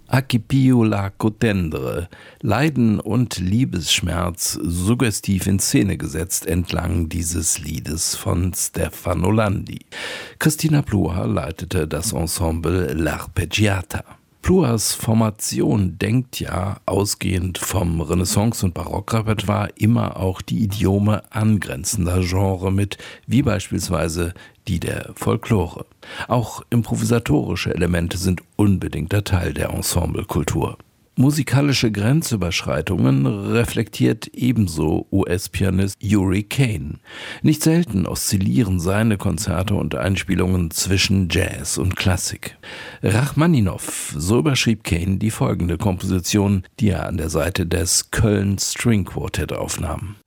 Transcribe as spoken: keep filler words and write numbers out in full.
Accipiu lago tendre, Leiden und Liebesschmerz suggestiv in Szene gesetzt entlang dieses Liedes von Stefano Landi. Christina Plua leitete das Ensemble L'Arpeggiata. Pluas Formation denkt ja, ausgehend vom Renaissance- und Barockrepertoire, immer auch die Idiome angrenzender Genre mit, wie beispielsweise die der Folklore. Auch improvisatorische Elemente sind unbedingter Teil der Ensemblekultur. Musikalische Grenzüberschreitungen reflektiert ebenso U S-Pianist Yuri Kane. Nicht selten oszillieren seine Konzerte und Einspielungen zwischen Jazz und Klassik. Rachmaninow, so überschrieb Kane die folgende Komposition, die er an der Seite des Köln String Quartet aufnahm.